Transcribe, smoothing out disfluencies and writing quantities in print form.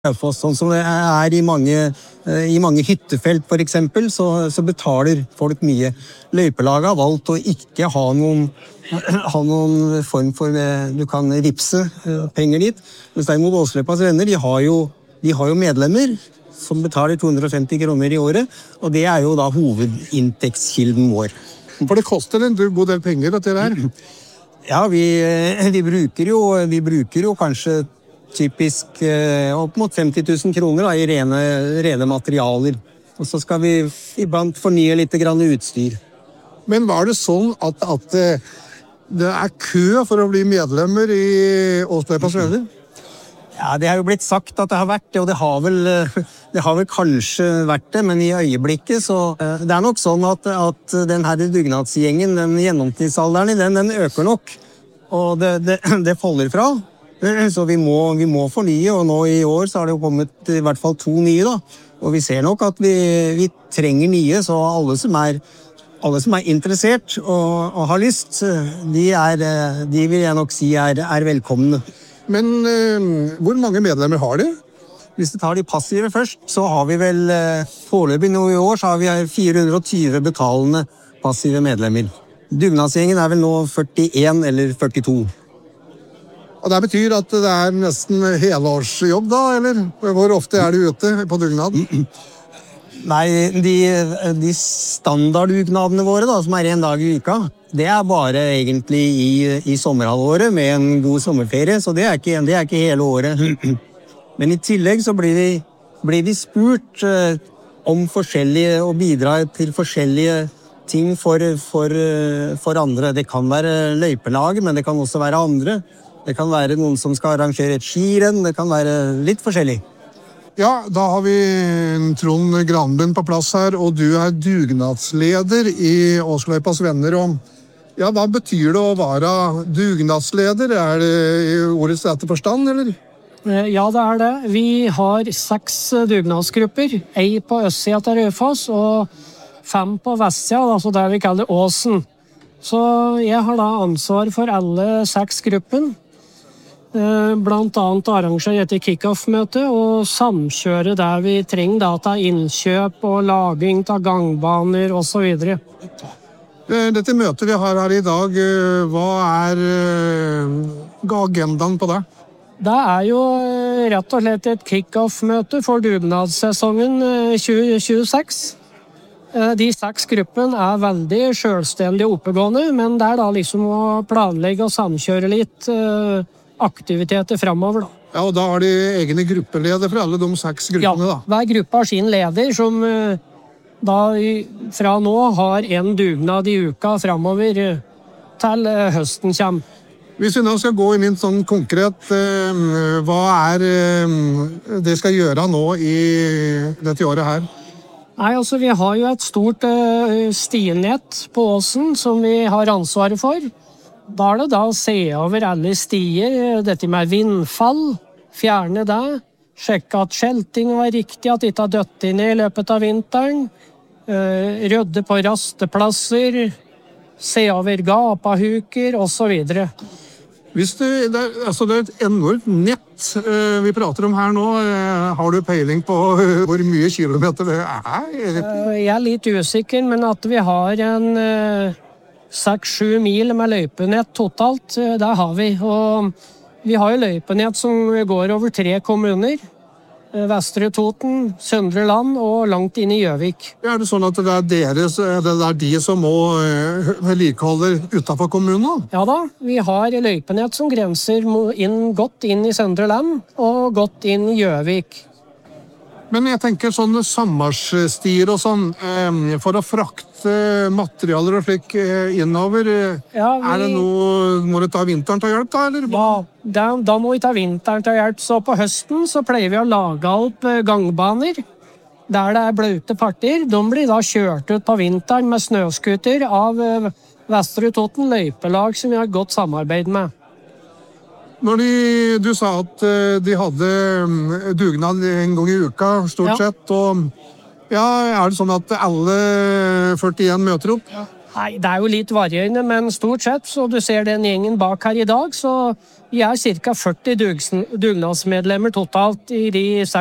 Raufoss, sånn som det i mange hyttefelt for eksempel, så betaler folk mye. Løypelaget har valgt å ikke ha noen form for du kan ripse penger dit. Mens derimot Åsløypas venner, de har jo medlemmer som betaler 250 kroner i året, og det er jo da hovedinntektskilden vår. For det koster en god del penger dette der. Ja, vi bruker jo kanskje typisk opp mot 50 000 kroner da, i rene materialer. Og så skal vi iblant fornye litt grann utstyr. Men var det sånn at det er kø for å bli medlemmer i Åsløypas venner? Ja, det har jo blitt sagt at det har vært det, og det har vel kanskje vært det, men i øyeblikket så det er nok sånn at den her dugnadsgjengen, den gjennomsnittsalderen i den øker nok, og det faller fra. Så vi må fornye, og nå i år så har det jo kommet i hvert fall 2 nye da. Og vi ser nok at vi trenger nye, så alle som er interessert og har lyst, de vil jeg nok si er velkomne. Men hvor mange medlemmer har de? Hvis du tar de passive først, så har vi vel foreløpig nå i år, så har vi 420 betalende passive medlemmer. Dugnadsgjengen er vel nå 41 eller 42. Og det betyr at det er nesten helårsjobb da, eller? Hvor ofte er du ute på dugnad? Nei, de standarddugnadene våre da, som er 1 dag i uka, det er bare egentlig i sommerhalvåret med en god sommerferie, så det er ikke hele året. Men i tillegg så blir vi spurt om forskjellige, og bidra til forskjellige ting for andre. Det kan være løypelag, men det kan også være andre. Det kan være noen som skal arrangere et skirenn, det kan være litt forskjellig. Ja, da har vi Trond Granlund på plass her, og du er dugnadsleder i Åsløypas venner. Ja, hva betyr det å være dugnadsleder? Er det i ordets rette forstand, eller? Ja, det er det. Vi har 6 dugnadsgrupper, 1 på østsida til Raufoss og 5 på vestsida, altså det vi kaller Åsen. Så jeg har da ansvar for alle 6 gruppene. Blant annet arrangere etter kick-off-møte og samkjøre der vi trenger data, innkjøp og laging av gangbaner og så videre. Dette møtet vi har her i dag, hva er agendaen på det? Det er jo rett og slett et kick-off-møte for dugnadssesongen 2026. De 6 gruppene er veldig selvstendige og oppegående, men det er da liksom å planlegge og samkjøre litt aktiviteter fremover. Ja, og da har de egne gruppeleder for alle de 6 gruppene da? Ja, hver gruppe har sin leder som da fra nå har en dugnad i uka fremover til høsten kommer. Hvis vi nå skal gå inn i en sånn konkret, hva er det skal gjøre nå i dette året her? Nei, altså vi har jo et stort stienett på Åsen som vi har ansvaret for. Da er det da å se over alle stier, dette med vindfall, fjerne det, sjekke at skjelting var riktig, at det ikke har dødt inn i løpet av vinteren, rydde på rasteplasser, se over gapahuker og så videre. Det er et enormt nett vi prater om her nå. Har du peiling på hvor mye kilometer det er? Jeg er litt usikker, men at vi har en 6-7 mil med løypenett totalt, det har vi. Og vi har jo løypenett som går over 3 kommuner. Vestre Toten, Søndre Land og langt inn i Gjøvik. Er det sånn at det er de som må vedlikeholde utenfor kommunen? Ja da, vi har løypenett som grenser godt inn i Søndre Land og godt inn i Gjøvik. Men jeg tenker sånne sammarsstier og sånn, for å frakte materialer og slik innover, er det noe, må du ta vinteren til hjelp da, eller? Ja, da må vi ta vinteren til hjelp, så på høsten så pleier vi å lage opp gangbaner, der det er bløte parter. De blir da kjørt ut på vinteren med snøskuter av Vestre Toten løypelag som vi har godt samarbeid med. Når du sa at de hadde dugnad en gang i uka, stort sett, og er det sånn at alle 41 møter opp? Nei, det er jo litt varierende, men stort sett, så du ser den gjengen bak her i dag, så Vi er ca. 40 dugnadsmedlemmer totalt i de